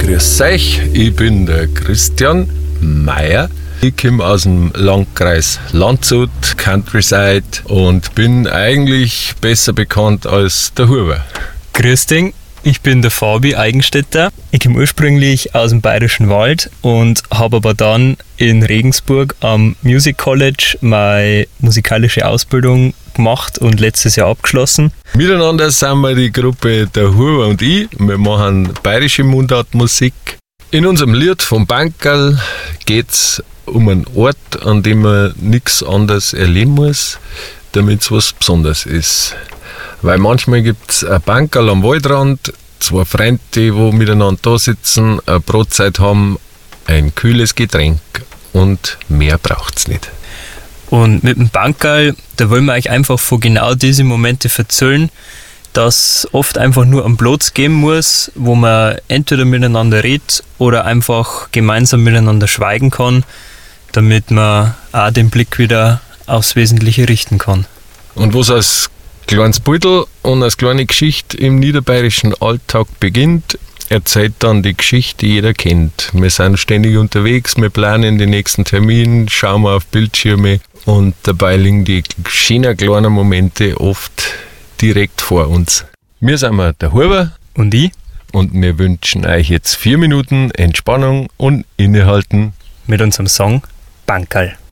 Grüß euch, ich bin der Christian Meier. Ich komme aus dem Landkreis Landshut, Countryside und bin eigentlich besser bekannt als der Huber. Grüß dich, ich bin der Fabi Eigenstädter. Ich komme ursprünglich aus dem Bayerischen Wald und habe aber dann in Regensburg am Music College meine musikalische Ausbildung gemacht und letztes Jahr abgeschlossen. Miteinander sind wir die Gruppe der Huber und ich. Wir machen bayerische Mundartmusik. In unserem Lied vom Bankerl geht es um einen Ort, an dem man nichts anderes erleben muss, damit es was Besonderes ist. Weil manchmal gibt es ein Bankerl am Waldrand, zwei Freunde, die miteinander da sitzen, eine Brotzeit haben, ein kühles Getränk und mehr braucht es nicht. Und mit dem Bankerl, da wollen wir euch einfach von genau diesen Momente erzählen, dass oft einfach nur einen Platz geben muss, wo man entweder miteinander redet oder einfach gemeinsam miteinander schweigen kann, damit man auch den Blick wieder aufs Wesentliche richten kann. Und was als kleines Beutel und als kleine Geschichte im niederbayerischen Alltag beginnt, erzählt dann die Geschichte, die jeder kennt. Wir sind ständig unterwegs, wir planen den nächsten Termin, schauen wir auf Bildschirme und dabei liegen die schönen kleinen Momente oft direkt vor uns. Wir sind der Huber und ich und wir wünschen euch jetzt 4 Minuten Entspannung und Innehalten mit unserem Song Bankerl.